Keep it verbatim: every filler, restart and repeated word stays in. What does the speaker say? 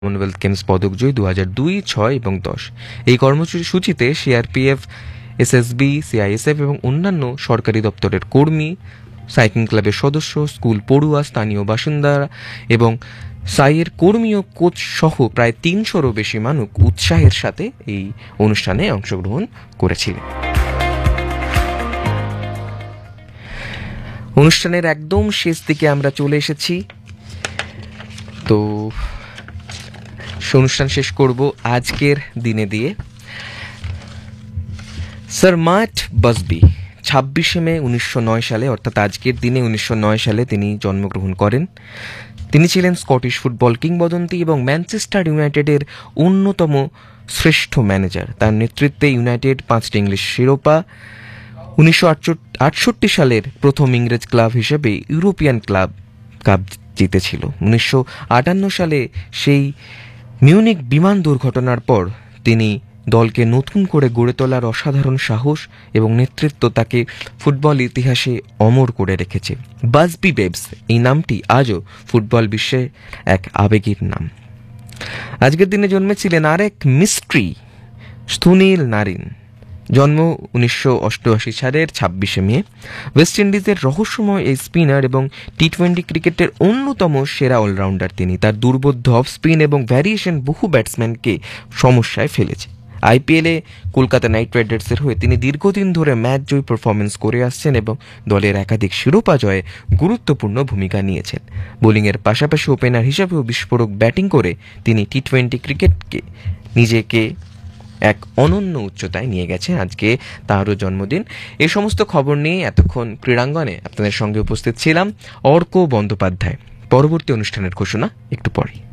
Commonwealth games পদক জয়ী দু হাজার দুই ছয় এবং দশ। এই কর্মসূচিতে সিআরপিএফ, এসএসবি, সিআইএসএফ এবং অন্যান্য সরকারি দপ্তরের কর্মী, সাইক্লিং ক্লাবের সদস্য, স্কুল পড়ুয়া, স্থানীয় বাসিন্দা এবং সাইয়ের কর্মী ও কোচ সহ প্রায় তিনশোরও বেশি মানুষ উৎসাহের সাথে এই অনুষ্ঠানে অংশগ্রহণ করেছিলেন। অনুষ্ঠানের একদম শেষ দিকে আমরা চলে এসেছি। তো অনুষ্ঠান শেষ করব আজকের দিনে দিয়ে। স্যার মার্ট বাসবি ছাব্বিশে মে উনিশশো নয় সালে, অর্থাৎ আজকের দিনে উনিশশো নয় সালে তিনি জন্মগ্রহণ করেন। তিনি ছিলেন স্কটিশ ফুটবল কিংবদন্তি এবং ম্যানচেস্টার ইউনাইটেডের অন্যতম শ্রেষ্ঠ ম্যানেজার। তার নেতৃত্বে ইউনাইটেড পাঁচটি ইংলিশ শিরোপা, উনিশশো আটষট্টি সালের প্রথম ইংরেজ ক্লাব হিসেবে ইউরোপিয়ান ক্লাব কাপ জিতেছিল। উনিশশো আটান্ন সালে সেই মিউনিক বিমান দুর্ঘটনার পর তিনি দলকে নতুন করে গড়ে তোলার অসাধারণ সাহস এবং নেতৃত্ব তাকে ফুটবল ইতিহাসে অমর করে রেখেছে। বাসবি বেবস এই নামটি আজও ফুটবল বিশ্বে এক আবেগের নাম। আজকের দিনে জন্মেছিলেন আরেক মিস্ট্রি, সুনীল নারিন। জন্ম উনিশশো অষ্টআশি সালের ছাব্বিশে মে। ওয়েস্ট ইন্ডিজের রহস্যময় এই স্পিনার এবং টি টোয়েন্টি ক্রিকেটের অন্যতম সেরা অলরাউন্ডার তিনি। তার দুর্বোধ্য অফ স্পিন এবং ভ্যারিয়েশন বহু ব্যাটসম্যানকে সমস্যায় ফেলেছে। আইপিএলে কলকাতা নাইট রাইডার্সের হয়ে তিনি দীর্ঘদিন ধরে ম্যাচ জয়ী পারফরমেন্স করে আসছেন এবং দলের একাধিক শিরোপা জয়ে গুরুত্বপূর্ণ ভূমিকা নিয়েছেন। বোলিংয়ের পাশাপাশি ওপেনার হিসাবেও বিস্ফোরক ব্যাটিং করে তিনি টি টোয়েন্টি ক্রিকেটকে নিজেকে এক অনন্য উচ্চতায় নিয়ে গেছে। আজকে তাঁরও জন্মদিন। এই সমস্ত খবর নিয়ে এতক্ষণ ক্রীড়াঙ্গনে আপনাদের সঙ্গে উপস্থিত ছিলাম অর্ক বন্দ্যোপাধ্যায়। পরবর্তী অনুষ্ঠানের ঘোষণা একটু পরেই।